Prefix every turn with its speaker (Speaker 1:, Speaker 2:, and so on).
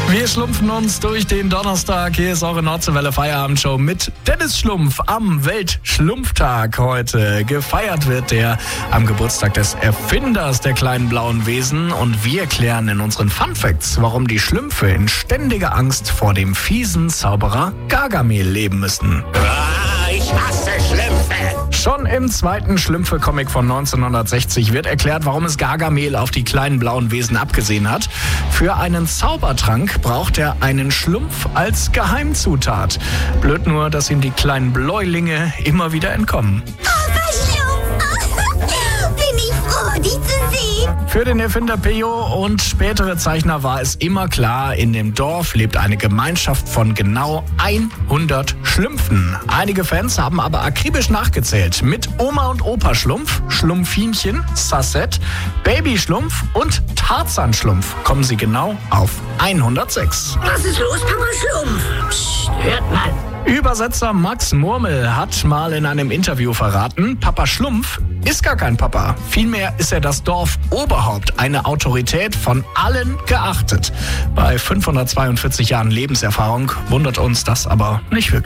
Speaker 1: Wir schlumpfen uns durch den Donnerstag. Hier ist eure Nordseewelle Feierabendshow mit Dennis Schlumpf am Weltschlumpftag heute. Gefeiert wird der am Geburtstag des Erfinders der kleinen blauen Wesen. Und wir klären in unseren Funfacts, warum die Schlümpfe in ständiger Angst vor dem fiesen Zauberer Gargamel leben müssen.
Speaker 2: Ich hasse Schlümpfe!
Speaker 1: Schon im zweiten Schlümpfe-Comic von 1960 wird erklärt, warum es Gargamel auf die kleinen blauen Wesen abgesehen hat. Für einen Zaubertrank braucht er einen Schlumpf als Geheimzutat. Blöd nur, dass ihm die kleinen Bläulinge immer wieder entkommen.
Speaker 3: Aber Schlumpf! Bin ich froh, dich zu sehen!
Speaker 1: Für den Erfinder Peyo und spätere Zeichner war es immer klar, in dem Dorf lebt eine Gemeinschaft von genau 100 Schlümpfen. Einige Fans haben aber akribisch nachgezählt. Mit Oma und Opa Schlumpf, Schlumpfinchen, Sassette, Baby Schlumpf und Tarzan Schlumpf kommen sie genau auf 106.
Speaker 3: Was ist los, Papa Schlumpf? Psst, hört mal.
Speaker 1: Übersetzer Max Murmel hat mal in einem Interview verraten, Papa Schlumpf ist gar kein Papa. Vielmehr ist er das Dorfoberhaupt, eine Autorität von allen geachtet. Bei 542 Jahren Lebenserfahrung wundert uns das aber nicht wirklich.